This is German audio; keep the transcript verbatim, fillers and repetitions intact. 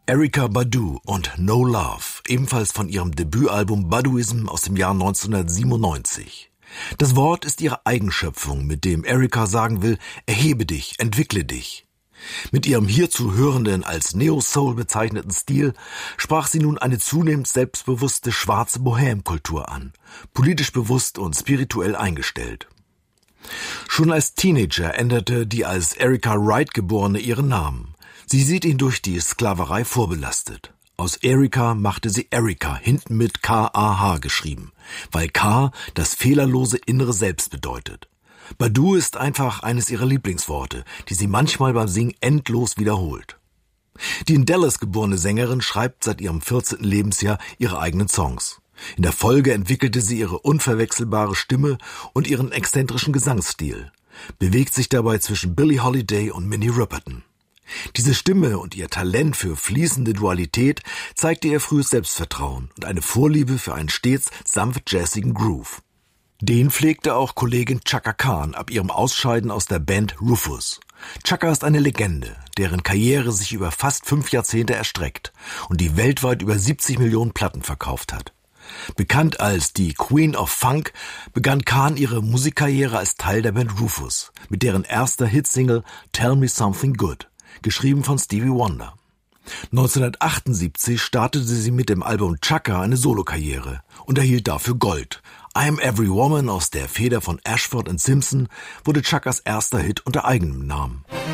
Erykah Badu und No Love, ebenfalls von ihrem Debütalbum Baduizm aus dem Jahr neunzehnhundertsiebenundneunzig. Das Wort ist ihre Eigenschöpfung, mit dem Erykah sagen will, erhebe dich, entwickle dich. Mit ihrem hierzu hörenden, als Neo-Soul bezeichneten Stil sprach sie nun eine zunehmend selbstbewusste schwarze Bohème-Kultur an, politisch bewusst und spirituell eingestellt. Schon als Teenager änderte die als Erykah Wright geborene ihren Namen. Sie sieht ihn durch die Sklaverei vorbelastet. Aus Erykah machte sie Erykah, hinten mit K A H geschrieben, weil K das fehlerlose innere Selbst bedeutet. Badu ist einfach eines ihrer Lieblingsworte, die sie manchmal beim Singen endlos wiederholt. Die in Dallas geborene Sängerin schreibt seit ihrem vierzehnten Lebensjahr ihre eigenen Songs. In der Folge entwickelte sie ihre unverwechselbare Stimme und ihren exzentrischen Gesangsstil, bewegt sich dabei zwischen Billie Holiday und Minnie Riperton. Diese Stimme und ihr Talent für fließende Dualität zeigte ihr frühes Selbstvertrauen und eine Vorliebe für einen stets sanft jazzigen Groove. Den pflegte auch Kollegin Chaka Khan ab ihrem Ausscheiden aus der Band Rufus. Chaka ist eine Legende, deren Karriere sich über fast fünf Jahrzehnte erstreckt und die weltweit über siebzig Millionen Platten verkauft hat. Bekannt als die Queen of Funk begann Khan ihre Musikkarriere als Teil der Band Rufus, mit deren erster Hitsingle Tell Me Something Good, geschrieben von Stevie Wonder. neunzehnhundertachtundsiebzig startete sie mit dem Album Chaka eine Solokarriere und erhielt dafür Gold. I'm Every Woman aus der Feder von Ashford und Simpson wurde Chakas erster Hit unter eigenem Namen.